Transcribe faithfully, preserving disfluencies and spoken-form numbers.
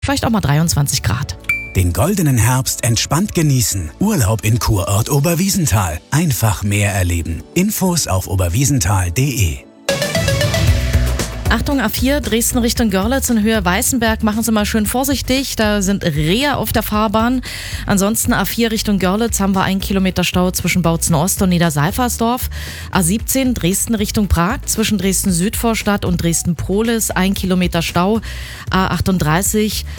Vielleicht auch mal dreiundzwanzig Grad. Den goldenen Herbst entspannt genießen. Urlaub in Kurort Oberwiesenthal. Einfach mehr erleben. Infos auf oberwiesenthal punkt de. Achtung, A vier, Dresden Richtung Görlitz in Höhe Weißenberg. Machen Sie mal schön vorsichtig, da sind Rehe auf der Fahrbahn. Ansonsten A vier Richtung Görlitz haben wir einen Kilometer Stau zwischen Bautzen Ost und Niederseifersdorf. A siebzehn, Dresden Richtung Prag, zwischen Dresden Südvorstadt und Dresden Prohlis, ein Kilometer Stau. A achtunddreißig,